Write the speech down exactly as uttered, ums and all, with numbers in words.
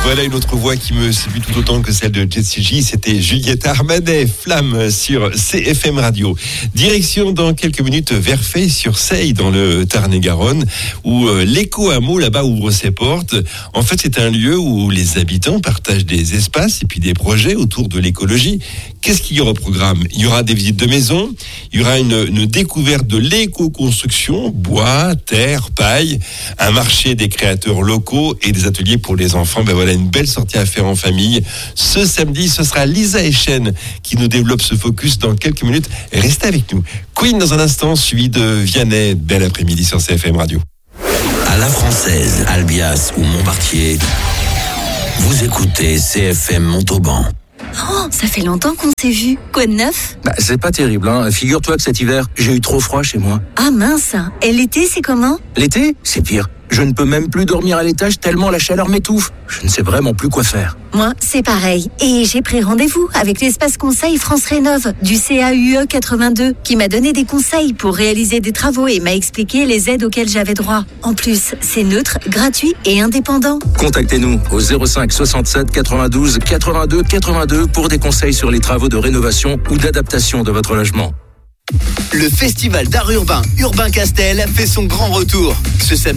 Voilà une autre voix qui me séduit tout autant que celle de Jessie J. C'était Juliette Armanet, Flamme sur C F M Radio. Direction dans quelques minutes Verfeil sur Seille dans le Tarn-et-Garonne où euh, l'éco-hameau là-bas ouvre ses portes. En fait, c'est un lieu où les habitants partagent des espaces et puis des projets autour de l'écologie. Qu'est-ce qu'il y aura au programme ? Il y aura des visites de maisons, il y aura une, une découverte de l'éco-construction, bois, terre, paille, un marché des créateurs locaux et des ateliers pour les enfants. Ben voilà, une belle sortie à faire en famille. Ce samedi, ce sera Lisa Echen qui nous développe ce focus dans quelques minutes. Restez avec nous. Queen dans un instant, suivi de Vianney. Bel après-midi sur C F M Radio. À la Française, Albias ou Montbartier, vous écoutez C F M Montauban. Oh, ça fait longtemps qu'on s'est vu. Quoi de neuf ? Bah, c'est pas terrible, hein. Figure-toi que cet hiver, j'ai eu trop froid chez moi. Ah mince. Et l'été, c'est comment ? L'été, c'est pire. Je ne peux même plus dormir à l'étage tellement la chaleur m'étouffe. Je ne sais vraiment plus quoi faire. Moi, c'est pareil. Et j'ai pris rendez-vous avec l'espace conseil France Rénov du C A U E quatre-vingt-deux qui m'a donné des conseils pour réaliser des travaux et m'a expliqué les aides auxquelles j'avais droit. En plus, c'est neutre, gratuit et indépendant. Contactez-nous au zéro cinq soixante-sept quatre-vingt-douze quatre-vingt-deux quatre-vingt-deux pour des conseils sur les travaux de rénovation ou d'adaptation de votre logement. Le festival d'art urbain Urbain Castel fait son grand retour ce samedi.